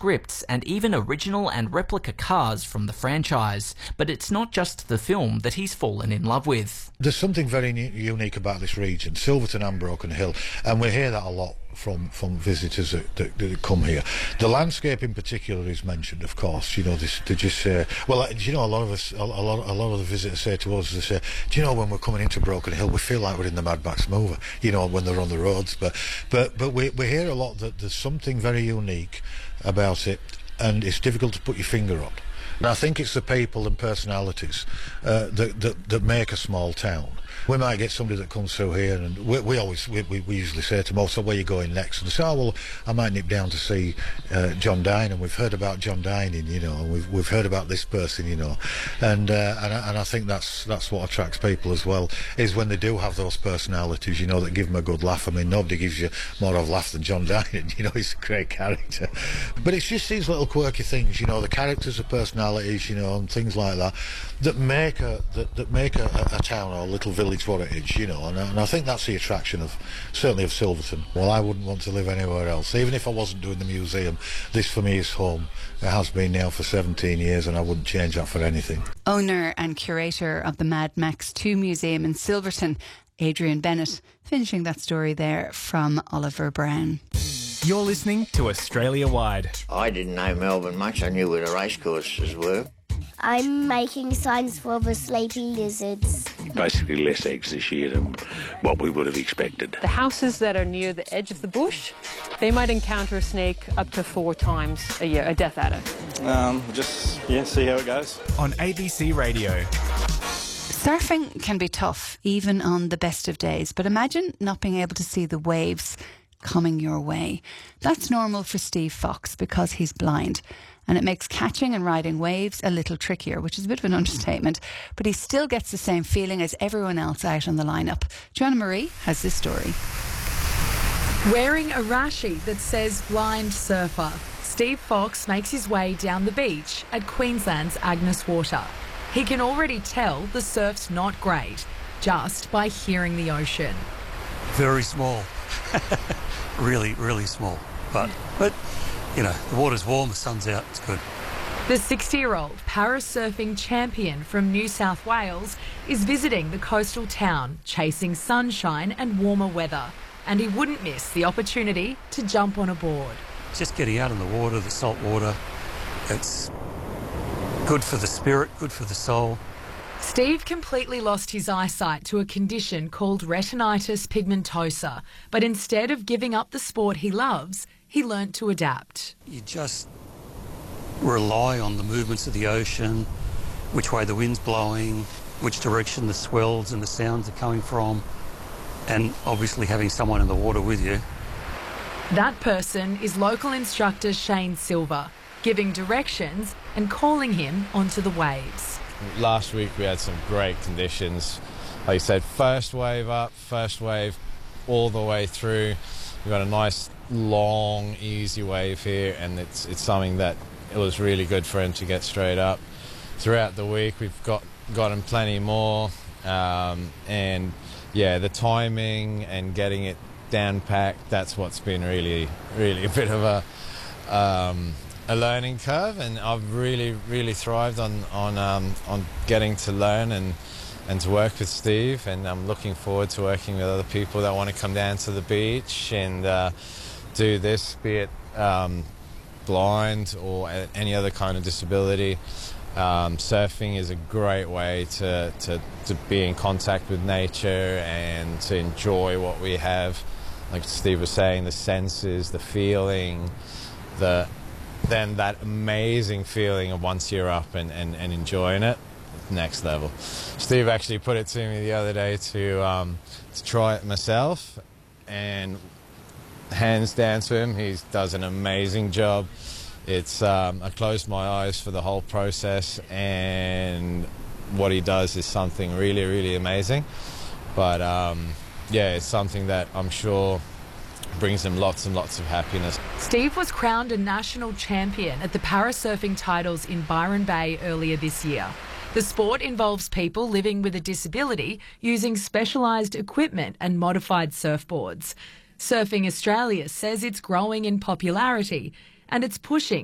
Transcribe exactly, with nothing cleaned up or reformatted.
scripts and even original and replica cars from the franchise. But it's not just the film that he's fallen in love with. There's something very unique about this region, Silverton and Broken Hill, and we hear that a lot from from visitors that, that, that come here. The landscape in particular is mentioned, of course. You know, they, they just say, well, you know, a lot of us, a, a lot, a lot of the visitors say to us, they say, do you know, when we're coming into Broken Hill, we feel like we're in the Mad Max movie. You know, when they're on the roads, but but but we we hear a lot that there's something very unique about it, and it's difficult to put your finger on. And I think it's the people and personalities uh, that, that that make a small town. We might get somebody that comes through here, and we, we always we, we usually say to them, "Oh, so where are you going next?" And they say, "Oh, well, I might nip down to see uh, John Dine, and we've heard about John Dining, you know, and we've we've heard about this person, you know," and uh, and, I, and I think that's that's what attracts people as well, is when they do have those personalities, you know, that give them a good laugh. I mean, nobody gives you more of a laugh than John Dining, you know, he's a great character. But it's just these little quirky things, you know, the characters, the personalities, you know, and things like that, that make a that, that make a, a town or a little village what it is, you know, and, and I think that's the attraction of, certainly of Silverton. Well, I wouldn't want to live anywhere else. Even if I wasn't doing the museum, this for me is home. It has been now for seventeen years, and I wouldn't change that for anything. Owner and curator of the Mad Max two Museum in Silverton, Adrian Bennett, finishing that story there from Oliver Brown. You're listening to Australia Wide. I didn't know Melbourne much. I knew where the racecourses were. I'm making signs for the sleepy lizards. Basically less eggs this year than what we would have expected. The houses that are near the edge of the bush, they might encounter a snake up to four times a year, a death adder. Um, just, yeah, see how it goes. On A B C Radio. Surfing can be tough, even on the best of days, but imagine not being able to see the waves coming your way. That's normal for Steve Fox because he's blind, and it makes catching and riding waves a little trickier, which is a bit of an understatement, but he still gets the same feeling as everyone else out on the lineup. Joanna Marie has this story. Wearing a rashie that says blind surfer, Steve Fox makes his way down the beach at Queensland's Agnes Water. He can already tell the surf's not great just by hearing the ocean. Very small. really, really small. But, but, you know, the water's warm, the sun's out, it's good. The sixty-year-old parasurfing champion from New South Wales is visiting the coastal town, chasing sunshine and warmer weather, and he wouldn't miss the opportunity to jump on a board. Just getting out in the water, the salt water, it's good for the spirit, good for the soul. Steve completely lost his eyesight to a condition called retinitis pigmentosa, but instead of giving up the sport he loves, he learnt to adapt. You just rely on the movements of the ocean, which way the wind's blowing, which direction the swells and the sounds are coming from, and obviously having someone in the water with you. That person is local instructor Shane Silver, giving directions and calling him onto the waves. Last week we had some great conditions. Like you said, first wave up, first wave all the way through. We've got a nice, long, easy wave here, and it's it's something that it was really good for him to get straight up. Throughout the week we've got gotten plenty more, um, and yeah, the timing and getting it down packed, that's what's been really, really a bit of a um, a learning curve, and I've really, really thrived on on um, on getting to learn and and to work with Steve, and I'm looking forward to working with other people that want to come down to the beach and uh, do this, be it um, blind or any other kind of disability. Um, surfing is a great way to, to, to be in contact with nature and to enjoy what we have. Like Steve was saying, the senses, the feeling, the then that amazing feeling of once you're up and, and, and enjoying it, next level. Steve actually put it to me the other day to, um, to try it myself, and hands down to him, he does an amazing job. It's um, I closed my eyes for the whole process, and what he does is something really, really amazing. But um, yeah, it's something that I'm sure brings him lots and lots of happiness. Steve was crowned a national champion at the parasurfing titles in Byron Bay earlier this year. The sport involves people living with a disability using specialised equipment and modified surfboards. Surfing Australia says it's growing in popularity, and it's pushing